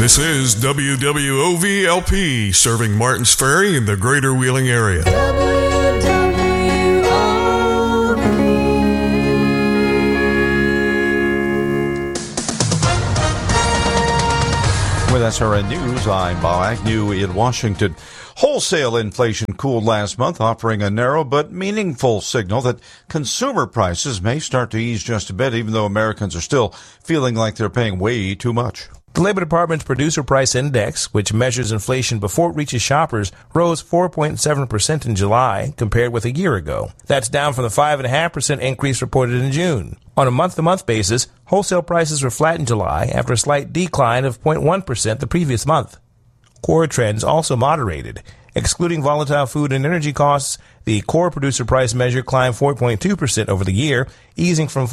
This is WWOV-LP, serving Martins Ferry in the greater Wheeling area. With SRN News, I'm Bob Agnew in Washington. Wholesale inflation cooled last month, offering a narrow but meaningful signal that consumer prices may start to ease just a bit, even though Americans are still feeling like they're paying way too much. The Labor Department's Producer Price Index, which measures inflation before it reaches shoppers, rose 4.7% in July compared with a year ago. That's down from the 5.5% increase reported in June. On a month-to-month basis, wholesale prices were flat in July after a slight decline of 0.1% the previous month. Core trends also moderated. Excluding volatile food and energy costs, the core producer price measure climbed 4.2% over the year, easing from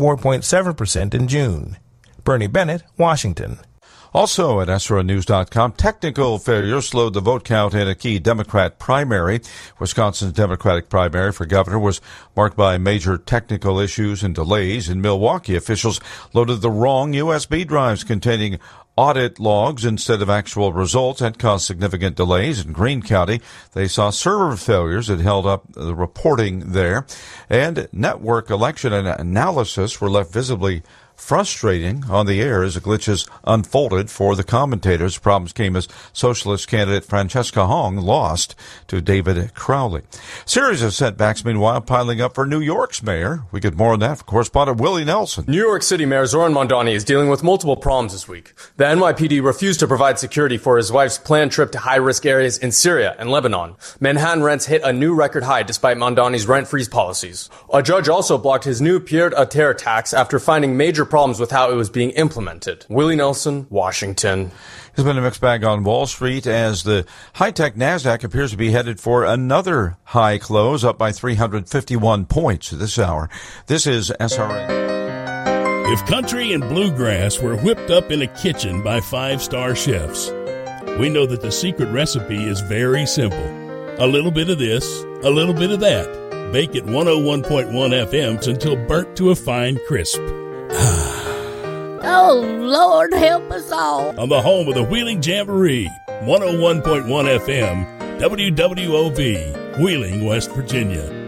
4.7% in June. Bernie Bennett, Washington. Also at SRNnews.com, technical failures slowed the vote count in a key Democrat primary. Wisconsin's Democratic primary for governor was marked by major technical issues and delays. In Milwaukee, officials loaded the wrong USB drives containing audit logs instead of actual results. That caused significant delays. In Greene County, they saw server failures that held up the reporting there. And network election and analysis were left visibly frustrating on the air as the glitches unfolded for the commentators. Problems came as socialist candidate Francesca Hong lost to David Crowley. Series of setbacks, meanwhile, piling up for New York's mayor. We get more on that from correspondent Willie Nelson. New York City Mayor Zoran Mondani is dealing with multiple problems this week. The NYPD refused to provide security for his wife's planned trip to high-risk areas in Syria and Lebanon. Manhattan rents hit a new record high despite Mondani's rent freeze policies. A judge also blocked his new pied-à-terre tax after finding major problems with how it was being implemented. Willie Nelson, Washington. There's been a mixed bag on Wall Street as the high-tech NASDAQ appears to be headed for another high close, up by 351 points this hour. This is SRN. If country and bluegrass were whipped up in a kitchen by five-star chefs, we know that the secret recipe is very simple. A little bit of this, a little bit of that. Bake at 101.1 FM until burnt to a fine crisp. Oh, Lord, help us all. On the home of the Wheeling Jamboree, 101.1 FM, WWOV, Wheeling, West Virginia.